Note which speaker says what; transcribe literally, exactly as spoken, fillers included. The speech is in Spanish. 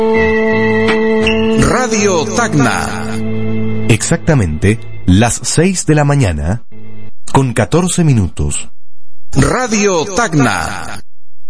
Speaker 1: Radio Tacna.
Speaker 2: Exactamente las seis de la mañana con catorce minutos.
Speaker 1: Radio Tacna.